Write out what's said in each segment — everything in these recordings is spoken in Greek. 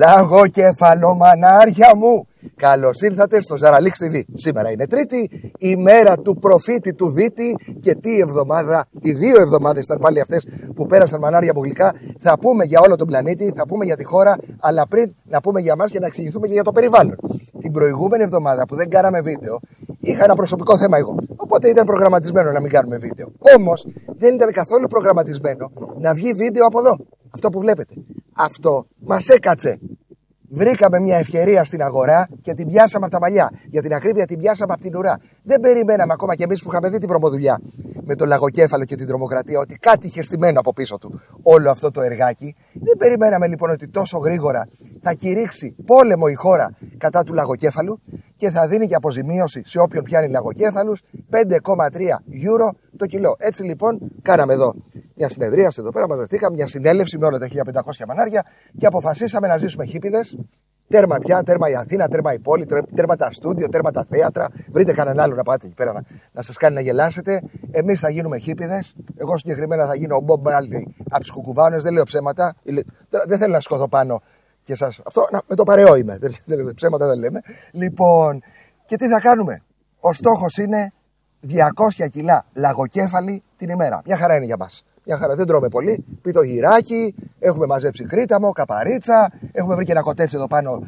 Λαγοκεφαλομανάρια μου, καλώς ήρθατε στο Ζαραλίξ TV. Σήμερα είναι Τρίτη, η μέρα του προφήτη του Βίτη. Και τι εβδομάδα, οι 2 εβδομάδες ήταν πάλι αυτές που πέρασαν μανάρια μου γλυκά. Θα πούμε για όλο τον πλανήτη, θα πούμε για τη χώρα, αλλά πριν να πούμε για μας και να εξηγηθούμε και για το περιβάλλον. Την προηγούμενη εβδομάδα που δεν κάναμε βίντεο, είχα ένα προσωπικό θέμα εγώ. Οπότε ήταν προγραμματισμένο να μην κάνουμε βίντεο. Όμως δεν ήταν καθόλου προγραμματισμένο να βγει βίντεο από εδώ. Αυτό που βλέπετε. Αυτό μας έκατσε. Βρήκαμε μια ευκαιρία στην αγορά και την πιάσαμε από τα μαλλιά. Για την ακρίβεια την πιάσαμε από την ουρά. Δεν περιμέναμε ακόμα κι εμείς που είχαμε δει τη βρωμοδουλειά με το λαγοκέφαλο και την τρομοκρατία ότι κάτι είχε στημένο από πίσω του όλο αυτό το εργάκι. Δεν περιμέναμε λοιπόν ότι τόσο γρήγορα θα κηρύξει πόλεμο η χώρα κατά του λαγοκέφαλου και θα δίνει και αποζημίωση σε όποιον πιάνει λαγοκέφαλους 5,3 euro το κιλό. Έτσι λοιπόν κάναμε εδώ μια συνεδρίαση εδώ πέρα, μαζευτήκαμε μια συνέλευση με όλα τα 1500 μανάρια και αποφασίσαμε να ζήσουμε χίπηδες. Τέρμα πια, τέρμα η Αθήνα, τέρμα η πόλη, τέρμα τα στούντιο, τέρμα τα θέατρα. Βρείτε κανέναν άλλο να πάτε εκεί πέρα να σας κάνει να γελάσετε. Εμείς θα γίνουμε χίπηδες. Εγώ συγκεκριμένα θα γίνω ο Μπομπ Μάρλι από τους κουκουβάνες. Δεν λέω ψέματα. Δεν θέλω να σκοτώ πάνω και σας. Αυτό με το παρεό είμαι. Ψέματα δεν λέμε. Λοιπόν, και τι θα κάνουμε. Ο στόχος είναι 200 κιλά λαγοκέφαλη την ημέρα. Μια χαρά είναι για μας. Μια χαρά, δεν τρώμε πολύ. Πίτο γυράκι, έχουμε μαζέψει κρίταμο, καπαρίτσα, έχουμε βρει και ένα κοτέτσι εδώ πάνω.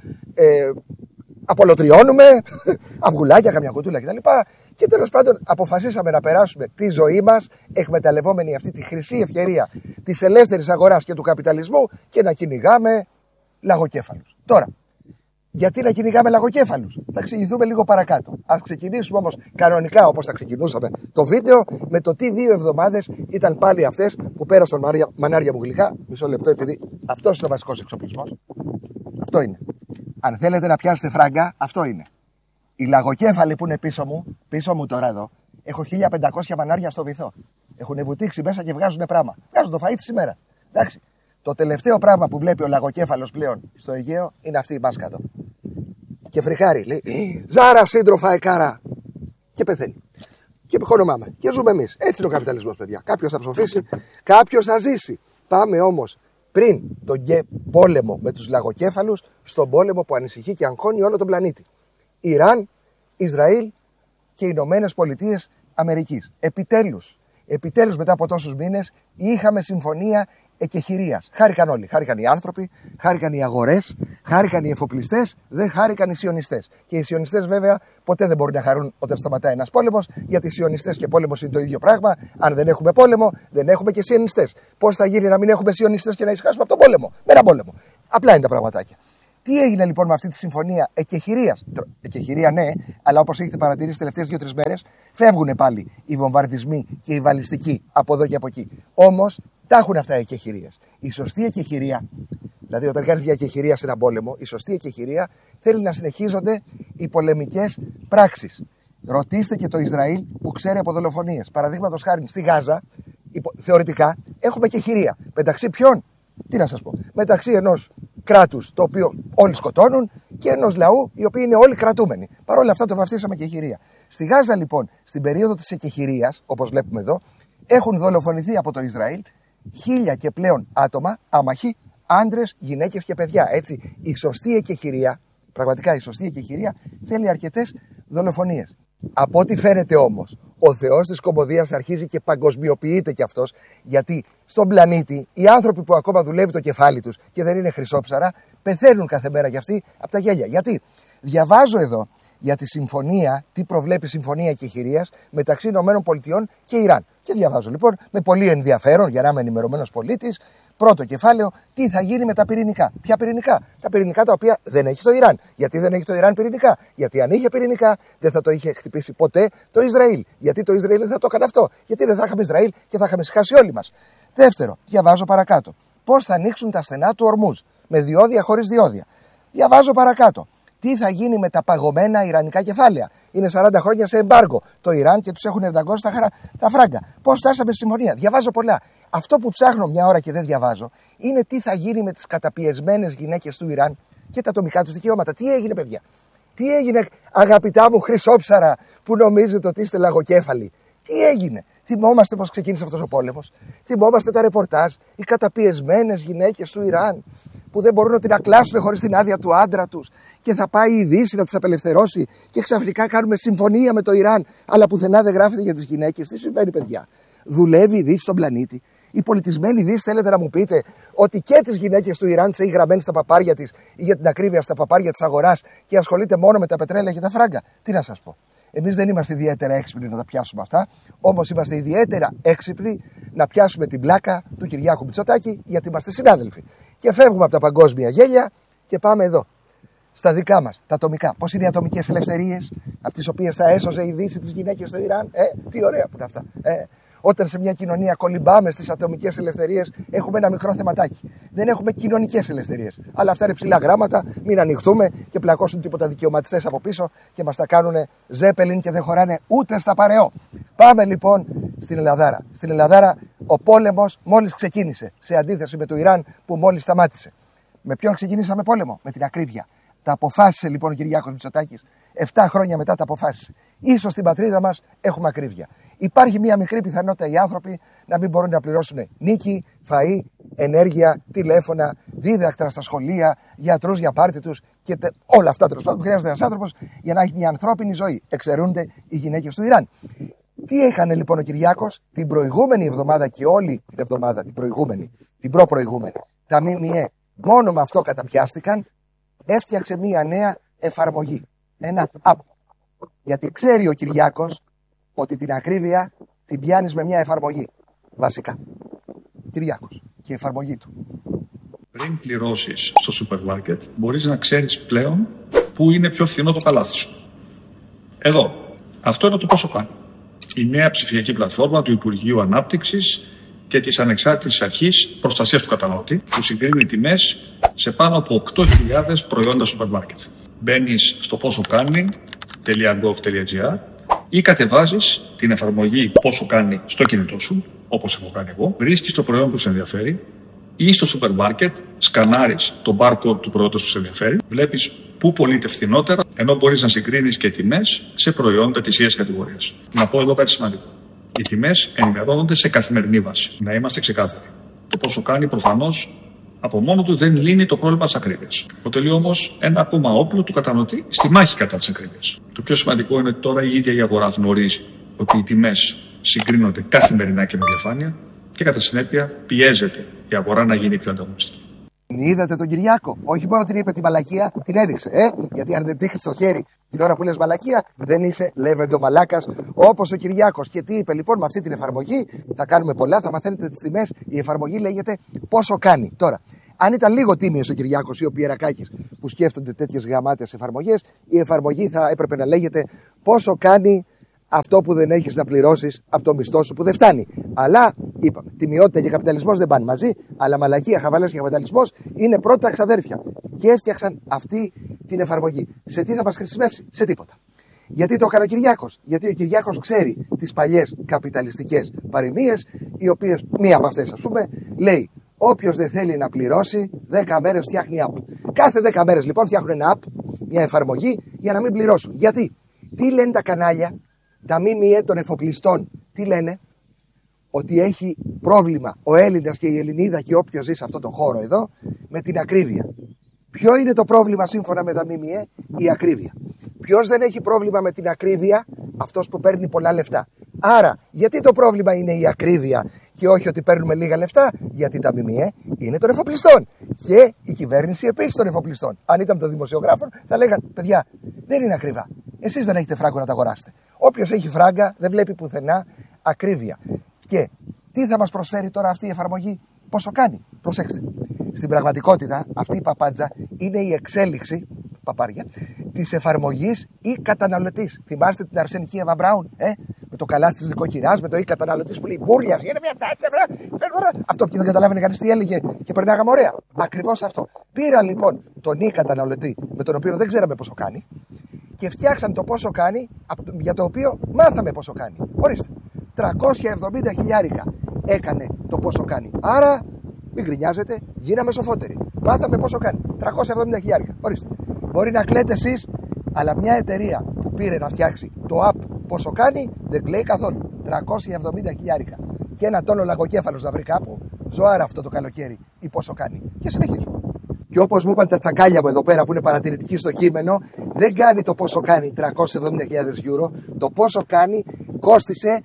Απολωτριώνουμε, αυγουλάκια, καμιά κουτούλα κτλ. Και τέλος πάντων αποφασίσαμε να περάσουμε τη ζωή μας εκμεταλλευόμενοι αυτή τη χρυσή ευκαιρία της ελεύθερης αγοράς και του καπιταλισμού και να κυνηγάμε λαγοκέφαλους. Τώρα, γιατί να κυνηγάμε λαγοκέφαλους, θα εξηγηθούμε λίγο παρακάτω. Ας ξεκινήσουμε όμως κανονικά όπως θα ξεκινούσαμε το βίντεο με το τι 2 εβδομάδες ήταν πάλι αυτές που πέρασαν μανάρια μου γλυκά. Μισό λεπτό, επειδή αυτός είναι ο βασικός εξοπλισμός. Αυτό είναι. Αν θέλετε να πιάσετε φράγκα, αυτό είναι. Οι λαγοκέφαλοι που είναι πίσω μου τώρα εδώ, έχω 1500 μανάρια στο βυθό. Έχουν βουτήξει μέσα και βγάζουν πράγμα. Βγάζουν το φαΐ της ημέρα. Εντάξει. Το τελευταίο πράγμα που βλέπει ο λαγοκέφαλος πλέον στο Αιγαίο είναι αυτή η μάσκα εδώ. Και φρικάρει, λέει, Ζάρα σύντροφα εκάρα. Και πεθαίνει. Και χωνομάμε. Και ζούμε εμείς. Έτσι είναι ο καπιταλισμός, παιδιά. Κάποιος θα ψοφήσει, κάποιος θα ζήσει. Πάμε όμως πριν τον πόλεμο με τους λαγοκέφαλους, στον πόλεμο που ανησυχεί και αγχώνει όλο τον πλανήτη. Ιράν, Ισραήλ και Ηνωμένες Πολιτείες Αμερικής. Επιτέλους μετά από τόσους μήνες είχαμε συμφωνία εκεχηρίας. Χάρηκαν όλοι. Χάρηκαν οι άνθρωποι, χάρηκαν οι αγορές, χάρηκαν οι εφοπλιστές, δεν χάρηκαν οι σιωνιστές. Και οι σιωνιστές βέβαια ποτέ δεν μπορούν να χαρούν όταν σταματάει ένας πόλεμος, γιατί οι σιωνιστές και πόλεμος είναι το ίδιο πράγμα. Αν δεν έχουμε πόλεμο, δεν έχουμε και σιωνιστές. Πώς θα γίνει να μην έχουμε σιωνιστές και να ησυχάσουμε από τον πόλεμο? Με έναν πόλεμο. Απλά είναι τα πραγματάκια. Τι έγινε λοιπόν με αυτή τη συμφωνία εκεχηρίας? Εκεχηρία ναι, αλλά όπως έχετε παρατηρήσει τις τελευταίες 2-3 μέρες φεύγουν πάλι οι βομβαρδισμοί και οι βαλιστικοί από εδώ και από εκεί. Όμως τα έχουν αυτά οι εκεχηρίες. Η σωστή εκεχηρία, δηλαδή όταν κάνεις μια εκεχηρία σε έναν πόλεμο, η σωστή εκεχηρία θέλει να συνεχίζονται οι πολεμικές πράξεις. Ρωτήστε και το Ισραήλ που ξέρει από δολοφονίες. Παραδείγματος χάρη στη Γάζα, θεωρητικά έχουμε εκεχηρία. Μεταξύ ποιον? Τι να σας πω. Μεταξύ ενός κράτους το οποίο όλοι σκοτώνουν και ενός λαού οι οποίοι είναι όλοι κρατούμενοι. Παρ' όλα αυτά το βαφτίσαμε εκεχηρία. Στη Γάζα λοιπόν, στην περίοδο της εκεχηρίας, όπως βλέπουμε εδώ, έχουν δολοφονηθεί από το Ισραήλ 1000 και πλέον άτομα, άμαχοι, άντρες, γυναίκες και παιδιά. Έτσι, η σωστή εκεχηρία, πραγματικά η σωστή εκεχηρία, θέλει αρκετές δολοφονίες. Από ό,τι φαίνεται όμως, ο Θεός της Κομμωδίας αρχίζει και παγκοσμιοποιείται κι αυτός, γιατί στον πλανήτη οι άνθρωποι που ακόμα δουλεύει το κεφάλι τους και δεν είναι χρυσόψαρα, πεθαίνουν κάθε μέρα κι αυτοί από τα γέλια. Γιατί? Διαβάζω εδώ για τη συμφωνία, τι προβλέπει η συμφωνία εκεχηρίας μεταξύ ΗΠΑ και Ιράν. Και διαβάζω λοιπόν με πολύ ενδιαφέρον για να είμαι ενημερωμένος πολίτης. Πρώτο κεφάλαιο, τι θα γίνει με τα πυρηνικά. Ποια πυρηνικά? Τα πυρηνικά τα οποία δεν έχει το Ιράν. Γιατί δεν έχει το Ιράν πυρηνικά? Γιατί αν είχε πυρηνικά δεν θα το είχε χτυπήσει ποτέ το Ισραήλ. Γιατί το Ισραήλ δεν θα το έκανε αυτό? Γιατί δεν θα είχαμε Ισραήλ και θα είχαμε σχάσει όλοι μας. Δεύτερο, διαβάζω παρακάτω. Πώς θα ανοίξουν τα στενά του Ορμούζ? Με διόδια, χωρίς διόδια. Διαβάζω παρακάτω. Τι θα γίνει με τα παγωμένα ιρανικά κεφάλαια? Είναι 40 χρόνια σε εμπάργκο το Ιράν και τους έχουν δαγκώσει τα φράγκα. Πώς φτάσαμε στη συμφωνία? Διαβάζω πολλά. Αυτό που ψάχνω μια ώρα και δεν διαβάζω είναι τι θα γίνει με τις καταπιεσμένες γυναίκες του Ιράν και τα ατομικά τους δικαιώματα. Τι έγινε, παιδιά? Τι έγινε, αγαπητά μου χρυσόψαρα που νομίζετε ότι είστε λαγοκέφαλοι? Τι έγινε? Θυμόμαστε πώς ξεκίνησε αυτός ο πόλεμος. Θυμόμαστε τα ρεπορτάζ, οι καταπιεσμένες γυναίκες του Ιράν που δεν μπορούν να την ακλάσουν χωρίς την άδεια του άντρα τους και θα πάει η Δύση να τις απελευθερώσει και ξαφνικά κάνουμε συμφωνία με το Ιράν, αλλά πουθενά δεν γράφεται για τις γυναίκες. Τι συμβαίνει, παιδιά? Δουλεύει η Δύση στον πλανήτη? Η πολιτισμένη Δύση, θέλετε να μου πείτε ότι και τις γυναίκες του Ιράν τις έχει γραμμένες στα παπάρια της ή για την ακρίβεια στα παπάρια της αγοράς και ασχολείται μόνο με τα πετρέλαια και τα φράγκα? Τι να σας πω. Εμείς δεν είμαστε ιδιαίτερα έξυπνοι να τα πιάσουμε αυτά, όμως είμαστε ιδιαίτερα έξυπνοι να πιάσουμε την πλάκα του Κυριάκου Μητσοτάκη, γιατί είμαστε συνάδελφοι. Και φεύγουμε από τα παγκόσμια γέλια και πάμε εδώ, στα δικά μας, τα ατομικά. Πώς είναι οι ατομικές ελευθερίες, από τις οποίες θα έσωζε η Δύση τις γυναίκες στο Ιράν? Τι ωραία που είναι αυτά. Όταν σε μια κοινωνία κολυμπάμε στις ατομικές ελευθερίες, έχουμε ένα μικρό θεματάκι. Δεν έχουμε κοινωνικές ελευθερίες. Αλλά αυτά είναι ψηλά γράμματα, μην ανοιχτούμε και πλακώσουν τίποτα δικαιωματιστές από πίσω και μας τα κάνουν ζέπελιν και δεν χωράνε ούτε στα παρεό. Πάμε λοιπόν στην Ελλαδάρα. Στην Ελλαδάρα ο πόλεμος μόλις ξεκίνησε, σε αντίθεση με το Ιράν που μόλις σταμάτησε. Με ποιον ξεκινήσαμε πόλεμο? Με την ακρίβεια. Τα αποφάσισε λοιπόν ο Κυριάκος Μητσοτάκης. 7 χρόνια μετά τα αποφάσισε. Ίσως στην πατρίδα μας έχουμε ακρίβεια. Υπάρχει μια μικρή πιθανότητα οι άνθρωποι να μην μπορούν να πληρώσουν νίκη, φαΐ, ενέργεια, τηλέφωνα, δίδακτρα στα σχολεία, γιατρούς για πάρτι τους και όλα αυτά τέλος πάντων που χρειάζεται ένας άνθρωπος για να έχει μια ανθρώπινη ζωή. Εξαιρούνται οι γυναίκες του Ιράν. Τι έκανε λοιπόν ο Κυριάκος την προηγούμενη εβδομάδα και όλη την εβδομάδα, την προπροηγούμενη, τα ΜΜΕ μόνο με αυτό καταπιάστηκαν? Έφτιαξε μια νέα εφαρμογή. Ένα app. Γιατί ξέρει ο Κυριάκος ότι την ακρίβεια την πιάνεις με μια εφαρμογή. Βασικά. Κυριάκος και η εφαρμογή του. Πριν πληρώσεις στο σούπερ μάρκετ, μπορείς να ξέρεις πλέον πού είναι πιο φθηνό το καλάθι σου. Εδώ. Αυτό είναι το πόσο κάνει. Η νέα ψηφιακή πλατφόρμα του Υπουργείου Ανάπτυξης και της Ανεξάρτητης Αρχής Προστασίας του Καταναλωτή, που συγκρίνει τιμές σε πάνω από 8.000 προϊόντα σούπερ μάρκετ. Μπαίνεις στο posokani.gov.gr ή κατεβάζεις την εφαρμογή Πόσο Κάνει στο κινητό σου, όπως έχω κάνει εγώ, βρίσκεις το προϊόν που σε ενδιαφέρει ή στο σούπερ μάρκετ, σκανάρεις το barcode του προϊόντος που σε ενδιαφέρει, βλέπεις πού πωλείται φθηνότερα, ενώ μπορείς να συγκρίνεις και τιμές σε προϊόντα της ίδιας κατηγορίας. Να πω εδώ κάτι σημαντικό. Οι τιμές ενημερώνονται σε καθημερινή βάση. Να είμαστε ξεκάθαροι. Το Πόσο Κάνει προφανώς από μόνο του δεν λύνει το πρόβλημα της ακρίβειας. Αποτελεί όμως ένα ακόμα όπλο του καταναλωτή στη μάχη κατά της ακρίβειας. Το πιο σημαντικό είναι ότι τώρα η ίδια η αγορά γνωρίζει ότι οι τιμές συγκρίνονται καθημερινά και με διαφάνεια και κατά συνέπεια πιέζεται η αγορά να γίνει πιο ανταγωνιστική. Είδατε τον Κυριάκο? Όχι μόνο την είπε τη μαλακία, την έδειξε. Γιατί αν δεν τύχει στο χέρι την ώρα που λες μαλακία, δεν είσαι λέβεντο μαλάκας όπως ο Κυριάκος. Και τι είπε λοιπόν? Με αυτή την εφαρμογή θα κάνουμε πολλά, θα μαθαίνετε τις τιμές. Η εφαρμογή λέγεται Πόσο Κάνει. Τώρα, αν ήταν λίγο τίμιος ο Κυριάκος ή ο Πιερακάκης που σκέφτονται τέτοιες γαμάτες εφαρμογές, η εφαρμογή θα έπρεπε να λέγεται Πόσο Κάνει αυτό που δεν έχεις να πληρώσεις από το μισθό σου που δεν φτάνει. Αλλά είπαμε, τιμιότητα και καπιταλισμός δεν πάνε μαζί, αλλά μαλακία, χαβαλές και καπιταλισμός είναι πρώτα ξαδέρφια. Και έφτιαξαν αυτή την εφαρμογή. Σε τι θα μας χρησιμεύσει? Σε τίποτα. Γιατί το έκανε ο Κυριάκος? Γιατί ο Κυριάκος ξέρει τις παλιές καπιταλιστικές παροιμίες, οι οποίες, μία από αυτές ας πούμε, λέει όποιος δεν θέλει να πληρώσει, 10 μέρες φτιάχνει app. Κάθε 10 μέρες λοιπόν φτιάχνουν ένα app, μια εφαρμογή για να μην πληρώσουν. Γιατί? Τι λένε τα κανάλια, τα ΜΜΕ των εφοπλιστών? Τι λένε? Ότι έχει πρόβλημα ο Έλληνας και η Ελληνίδα και όποιος ζει σε αυτό το χώρο εδώ με την ακρίβεια. Ποιο είναι το πρόβλημα σύμφωνα με τα ΜΜΕ? Η ακρίβεια. Ποιος δεν έχει πρόβλημα με την ακρίβεια? Αυτός που παίρνει πολλά λεφτά. Άρα, γιατί το πρόβλημα είναι η ακρίβεια και όχι ότι παίρνουμε λίγα λεφτά? Γιατί τα ΜΜΕ είναι των εφοπλιστών. Και η κυβέρνηση επίσης των εφοπλιστών. Αν ήταν των δημοσιογράφων, θα λέγαν: παιδιά, δεν είναι ακριβά. Εσείς δεν έχετε φράγκο να τα αγοράσετε. Όποιος έχει φράγκα δεν βλέπει πουθενά ακρίβεια. Και τι θα μας προσφέρει τώρα αυτή η εφαρμογή? Πόσο κάνει? Προσέξτε. Στην πραγματικότητα, αυτή η παπάντζα είναι η εξέλιξη, παπάρια, της εφαρμογής e-καταναλωτής. Θυμάστε την αρσενική Εύα Μπράουν, με το καλάθι της νοικοκυράς, με το e-καταναλωτής που λέει Μπούρλιας, αυτό που δεν καταλάβαινε κανείς τι έλεγε και περνάγαμε ωραία. Ακριβώς αυτό. Πήρα λοιπόν τον e-καταναλωτή, με τον οποίο δεν ξέραμε πόσο κάνει, και φτιάξαν το Πόσο Κάνει, για το οποίο μάθαμε πόσο κάνει. Ορίστε, 370 χιλιάρικα έκανε το Πόσο Κάνει. Άρα, μην γκρινιάζετε, γίναμε σοφότεροι. Μάθαμε πόσο κάνει. 370 χιλιάρικα. Ορίστε. Μπορεί να κλαίτε εσείς, αλλά μια εταιρεία που πήρε να φτιάξει το app Πόσο Κάνει δεν κλαίει καθόλου. 370 χιλιάρικα. Και ένα τόνο λαγοκέφαλος να βρει κάπου, ζωάρα αυτό το καλοκαίρι ή Πόσο Κάνει. Και συνεχίζουμε. Και όπως μου είπαν τα τσακάλια μου εδώ πέρα που είναι παρατηρητικοί στο κείμενο, δεν κάνει το πόσο κάνει 370.000 euro, το πόσο κάνει κόστισε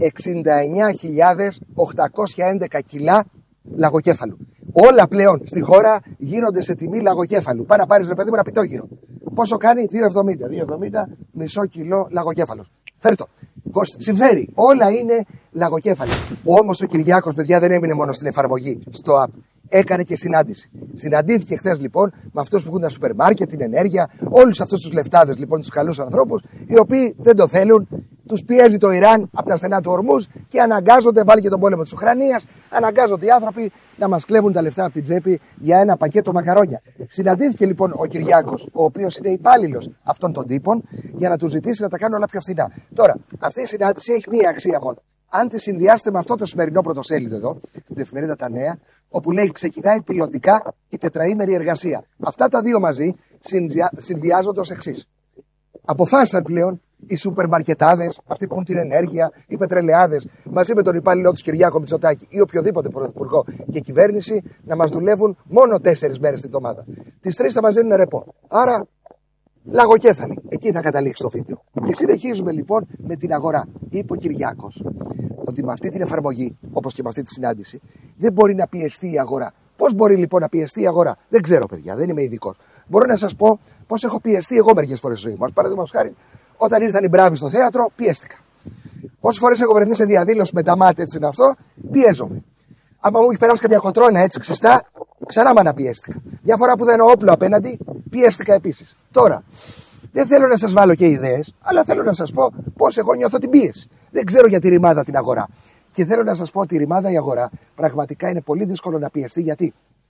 69.811 κιλά λαγοκέφαλου. Όλα πλέον στη χώρα γίνονται σε τιμή λαγοκέφαλου. Πάει να πάρεις, ρε παιδί μου, ένα πιτόγυρο. Πόσο κάνει? 2,70 μισό κιλό λαγοκέφαλος. Φέρει το. Συμφέρει. Όλα είναι λαγοκέφαλοι. Όμως ο Κυριάκος, παιδιά, δεν έμεινε μόνο στην εφαρμογή, στο app. Έκανε και συνάντηση. Συναντήθηκε χθες λοιπόν με αυτούς που έχουν τα σούπερ μάρκετ, την ενέργεια, όλους αυτούς τους λεφτάδες λοιπόν, τους καλούς ανθρώπους, οι οποίοι δεν το θέλουν. Τους πιέζει το Ιράν από τα στενά του Ορμούζ και αναγκάζονται, βάλει και τον πόλεμο της Ουκρανίας, αναγκάζονται οι άνθρωποι να μας κλέβουν τα λεφτά από την τσέπη για ένα πακέτο μακαρόνια. Συναντήθηκε λοιπόν ο Κυριάκος, ο οποίος είναι υπάλληλος αυτών των τύπων, για να τους ζητήσει να τα κάνουν όλα πιο φθηνά. Τώρα, αυτή η συνάντηση έχει μία αξία μόνο. Αν τη συνδυάσετε με αυτό το σημερινό πρωτοσέλιδο εδώ, την εφημερίδα Τα Νέα, όπου λέει ξεκινάει πιλωτικά η τετραήμερη εργασία. Αυτά τα δύο μαζί συνδυάζονται ως εξής. Αποφάσισαν πλέον οι σούπερ μαρκετάδες, αυτοί που έχουν την ενέργεια, οι πετρελαιάδες, μαζί με τον υπάλληλό του Κυριάκο Μητσοτάκη ή οποιοδήποτε πρωθυπουργό και κυβέρνηση, να μας δουλεύουν μόνο 4 μέρες την εβδομάδα. Τις 3 θα μας δίνουν ρεπό. Άρα, λαγοκέφαλοι. Εκεί θα καταλήξει το βίντεο. Και συνεχίζουμε λοιπόν με την αγορά. Είπε ο Κυριάκος ότι με αυτή την εφαρμογή, όπως και με αυτή τη συνάντηση, δεν μπορεί να πιεστεί η αγορά. Πώς μπορεί λοιπόν να πιεστεί η αγορά? Δεν ξέρω, παιδιά, δεν είμαι ειδικός. Μπορώ να σας πω πώς έχω πιεστεί εγώ μερικές φορές στη ζωή μου. Παραδείγματος χάρη, όταν ήρθαν οι μπράβοι στο θέατρο, πιέστηκα. Όσες φορές έχω βρεθεί σε διαδήλωση με τα μάτια, έτσι είναι αυτό, πιέζομαι. Άμα μου έχει περάσει καμιά κοτρόνα έτσι ξεστά, ξανά με αναπιέστηκα. Μια φορά που δεν έχω όπλο απέναντι, πιέστηκα επίσης. Τώρα, δεν θέλω να σας βάλω και ιδέες, αλλά θέλω να σας πω πώς εγώ νιώθω την πίεση. Δεν ξέρω για τη ρημάδα την αγορά. Και θέλω να σας πω ότι η ρημάδα η αγορά πραγματικά είναι πολύ δύσκολο να πιεστεί. Γιατί?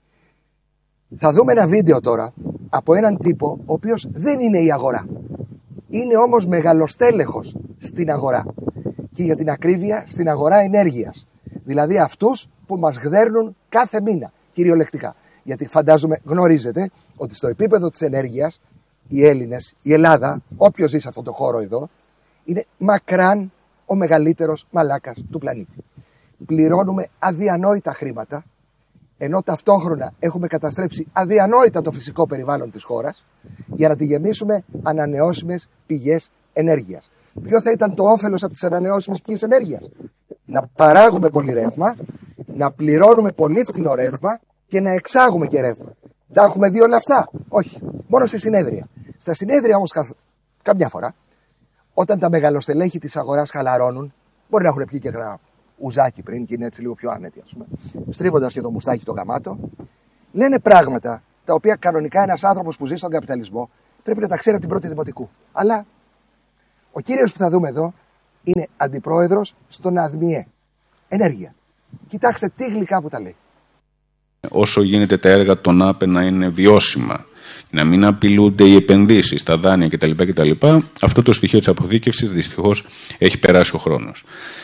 Θα δούμε ένα βίντεο τώρα από έναν τύπο ο οποίος δεν είναι η αγορά. Είναι όμως μεγαλοστέλεχος στην αγορά. Και για την ακρίβεια στην αγορά ενέργειας. Δηλαδή αυτούς που μας γδέρνουν κάθε μήνα, κυριολεκτικά. Γιατί φαντάζομαι γνωρίζετε ότι στο επίπεδο της ενέργειας οι Έλληνες, η Ελλάδα, όποιος ζει σε αυτό το χώρο εδώ, είναι μακράν ο μεγαλύτερος μαλάκας του πλανήτη. Πληρώνουμε αδιανόητα χρήματα, ενώ ταυτόχρονα έχουμε καταστρέψει αδιανόητα το φυσικό περιβάλλον της χώρας για να τη γεμίσουμε ανανεώσιμες πηγές ενέργειας. Ποιο θα ήταν το όφελος από τις ανανεώσιμες πηγές ενέργειας? Να παράγουμε πολύ ρεύμα, να πληρώνουμε πολύ φθηνό ρεύμα και να εξάγουμε και ρεύμα. Τα έχουμε δει όλα αυτά? Όχι. Μόνο σε συνέδρια. Στα συνέδρια όμως καμιά φορά, όταν τα μεγαλοστελέχη της αγοράς χαλαρώνουν, μπορεί να έχουν πιει και ένα ουζάκι πριν και είναι έτσι λίγο πιο άνετοι, ας πούμε, στρίβοντας και το μουστάκι το γαμάτο, λένε πράγματα τα οποία κανονικά ένας άνθρωπος που ζει στον καπιταλισμό πρέπει να τα ξέρει από την πρώτη δημοτικού. Αλλά ο κύριος που θα δούμε εδώ είναι αντιπρόεδρος στον ΑΔΜΙΕ. Ενέργεια. Κοιτάξτε τι γλυκά που τα λέει. Όσο γίνεται τα έργα των ΑΠΕ να είναι βιώσιμα, να μην απειλούνται οι επενδύσεις, τα δάνεια κτλ. Αυτό το στοιχείο της αποθήκευσης δυστυχώς έχει περάσει ο χρόνος.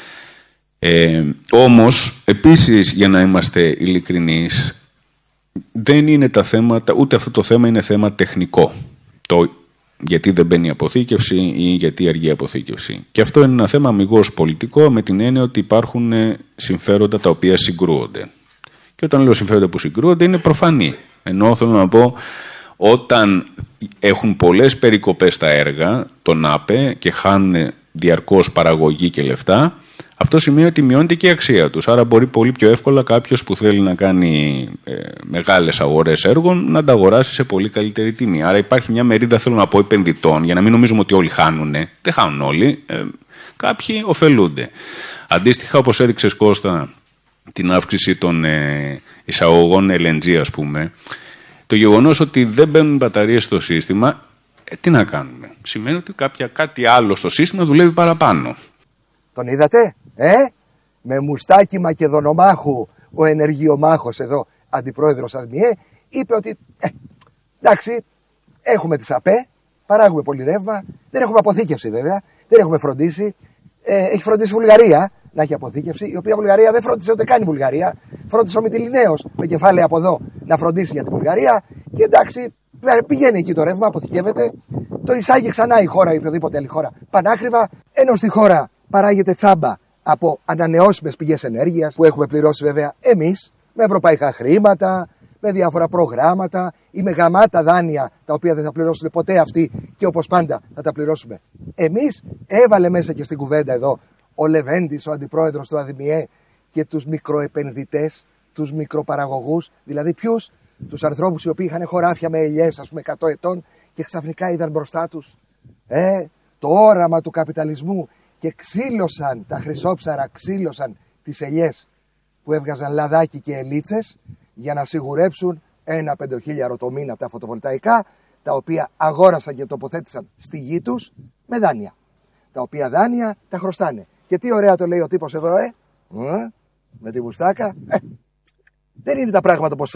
Όμως, επίσης, για να είμαστε ειλικρινείς, δεν είναι τα θέματα, ούτε αυτό το θέμα είναι θέμα τεχνικό. Γιατί δεν μπαίνει η αποθήκευση ή γιατί αργεί η αποθήκευση. Και αυτό είναι ένα θέμα αμιγώς πολιτικό, με την έννοια ότι υπάρχουν συμφέροντα τα οποία συγκρούονται. Και όταν λέω συμφέροντα που συγκρούονται είναι προφανή. Ενώ θέλω να πω, όταν έχουν πολλές περικοπές στα έργα, τον ΑΠΕ και χάνουν διαρκώς παραγωγή και λεφτά, αυτό σημαίνει ότι μειώνεται και η αξία τους. Άρα μπορεί πολύ πιο εύκολα κάποιος που θέλει να κάνει μεγάλες αγορές έργων να τα αγοράσει σε πολύ καλύτερη τιμή. Άρα υπάρχει μια μερίδα, θέλω να πω, επενδυτών, για να μην νομίζουμε ότι όλοι χάνουν. Δεν χάνουν όλοι. Κάποιοι ωφελούνται. Αντίστοιχα, όπως έδειξες, Κώστα, την αύξηση των εισαγωγών LNG, ας πούμε, το γεγονός ότι δεν μπαίνουν μπαταρίες στο σύστημα, τι να κάνουμε? Σημαίνει ότι κάτι άλλο στο σύστημα δουλεύει παραπάνω. Τον είδατε, με μουστάκι Μακεδονομάχου, ο ενεργειομάχος εδώ, αντιπρόεδρος ΑΔΜΙΕ, είπε ότι εντάξει, έχουμε τις ΑΠΕ, παράγουμε πολύ ρεύμα, δεν έχουμε αποθήκευση βέβαια, δεν έχουμε φροντίσει. Έχει φροντίσει η Βουλγαρία να έχει αποθήκευση, η οποία Βουλγαρία δεν φρόντισε ούτε καν η Βουλγαρία. Φρόντισε ο Μυτιληναίος με κεφάλαια από εδώ να φροντίσει για την Βουλγαρία. Και εντάξει, πηγαίνει εκεί το ρεύμα, αποθηκεύεται, το εισάγει ξανά η χώρα ή οποιοδήποτε άλλη χώρα πανάκριβα, ενώ στη χώρα παράγεται τσάμπα από ανανεώσιμες πηγές ενέργειας που έχουμε πληρώσει βέβαια εμείς με ευρωπαϊκά χρήματα, με διάφορα προγράμματα ή με γαμάτα δάνεια τα οποία δεν θα πληρώσουν ποτέ αυτοί και όπως πάντα θα τα πληρώσουμε εμείς. Έβαλε μέσα και στην κουβέντα εδώ ο Λεβέντης, ο αντιπρόεδρος του ΑΔΜΙΕ, και τους μικροεπενδυτές, τους μικροπαραγωγούς, δηλαδή ποιους? Τους ανθρώπους οι οποίοι είχαν χωράφια με ελιές, ας πούμε 100 ετών, και ξαφνικά είδαν μπροστά τους το όραμα του καπιταλισμού και ξύλωσαν τα χρυσόψαρα, ξύλωσαν τις ελιές που έβγαζαν λαδάκι και ελίτσες για να σιγουρέψουν ένα 5.000 το μήνα από τα φωτοβολταϊκά, τα οποία αγόρασαν και τοποθέτησαν στη γη τους με δάνεια. Τα οποία δάνεια τα χρωστάνε. Και τι ωραία το λέει ο τύπος εδώ, με τη μουστάκα. Δεν είναι τα πράγματα πως